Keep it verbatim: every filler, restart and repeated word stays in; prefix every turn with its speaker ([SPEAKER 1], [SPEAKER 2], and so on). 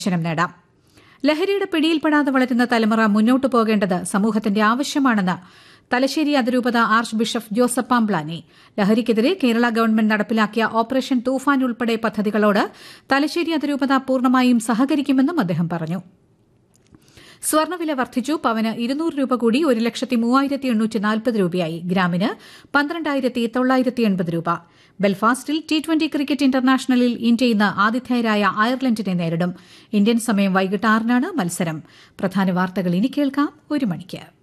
[SPEAKER 1] പ്രവേശനം നേടാം. ലഹരിയുടെ പിടിയിൽപ്പെടാതെ വളരുന്ന തലമുറ മുന്നോട്ടു പോകേണ്ടത് സമൂഹത്തിന്റെ ആവശ്യമാണെന്ന് തലശ്ശേരി അതിരൂപത ആർച്ച് ബിഷപ്പ് ജോസഫ് പാംപ്ലാനി. ലഹരിക്കെതിരെ കേരള ഗവൺമെന്റ് നടപ്പിലാക്കിയ ഓപ്പറേഷൻ തൂഫാൻ ഉൾപ്പെടെ പദ്ധതികളോട് തലശ്ശേരി അതിരൂപത പൂർണ്ണമായും സഹകരിക്കുമെന്നും അദ്ദേഹം പറഞ്ഞു. സ്വർണ്ണവില വർദ്ധിച്ചു. പവന് ഇരുന്നൂറ് രൂപ കൂടി ഒരു ലക്ഷത്തി മൂവായിരത്തി എണ്ണൂറ്റി നാൽപ്പത് രൂപയായി. ഗ്രാമിന് പന്ത്രണ്ടായിരത്തി തൊള്ളായിരത്തി എൺപത് രൂപ. ബെൽഫാസ്റ്റിൽ ടി ട്വന്റി ക്രിക്കറ്റ് ഇന്റർനാഷണലിൽ ഇന്ത്യ ഇന്ന് ആതിഥേയരായ അയർലൻഡിനെ നേരിടും. ഇന്ത്യൻ സമയം വൈകിട്ട് ആറിനാണ് മത്സരം. പ്രധാന വാർത്തകൾ ഇനി കേൾക്കാം ഒരു മണിക്ക്.